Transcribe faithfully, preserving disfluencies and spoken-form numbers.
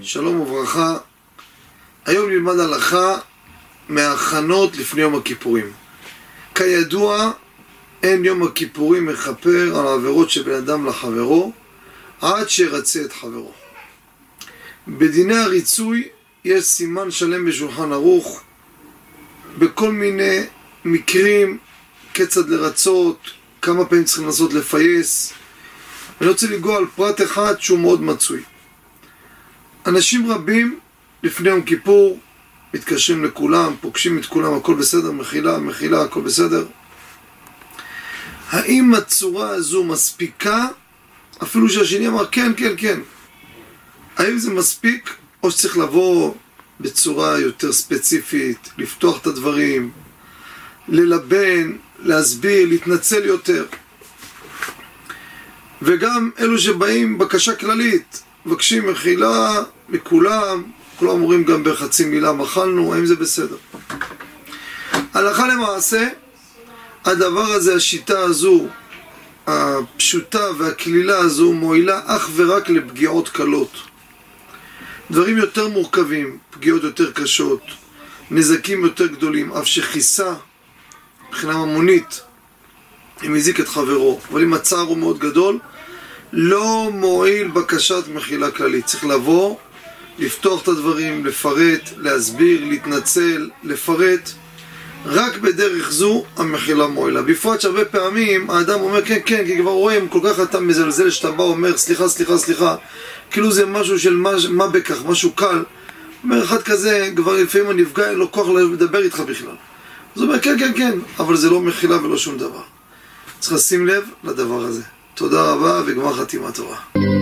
שלום וברכה. היום נלמד הלכה מההכנות לפני יום הכיפורים. כידוע, אין יום הכיפורים מכפר על העבירות של בן אדם לחברו עד שירצה את חברו. בדיני הריצוי יש סימן שלם בשולחן ערוך בכל מיני מקרים, כיצד לרצות, כמה פעמים צריכים לעשות לפייס. אני רוצה לגוע על פרט אחד שהוא מאוד מצוי. אנשים רבים לפני יום כיפור מתקשרים לכולם, פוגשים את כולם, הכל בסדר, מחילה, מחילה, הכל בסדר. האם הצורה הזו מספיקה? אפילו שהשני אמר כן, כן, כן. האם זה מספיק או שצריך לבוא בצורה יותר ספציפית, לפתוח את הדברים, ללבן, להסביר, להתנצל יותר? וגם אלו שבאים בקשה כללית, מבקשים מחילה מכולם, כולם אומרים גם בחצי מילה מחלנו, האם זה בסדר? הלכה למעשה, הדבר הזה, השיטה הזו, הפשוטה והכלילה הזו, מועילה אך ורק לפגיעות קלות. דברים יותר מורכבים, פגיעות יותר קשות, נזקים יותר גדולים, אף שכיסה, מבחינה ממונית, אם הזיק את חברו, אבל אם הצער הוא מאוד גדול, לא מועיל בקשת מחילה כללית. צריך לבוא, לפתוח את הדברים, לפרט, להסביר, להתנצל, לפרט. רק בדרך זו המחילה מועילה. בפרט שהרבה פעמים האדם אומר כן, כן, כי כבר רואים כל כך אתה מזלזל שאתה בא אומר סליחה, סליחה, סליחה. כאילו זה משהו של מה, מה בכך, משהו קל. אומר אחד כזה, כבר לפעמים הנפגע אין לו כוח לדבר איתך בכלל. אז הוא אומר כן, כן, כן, אבל זה לא מחילה ולא שום דבר. צריך לשים לב לדבר הזה. תודה רבה וגמר חתימה טובה.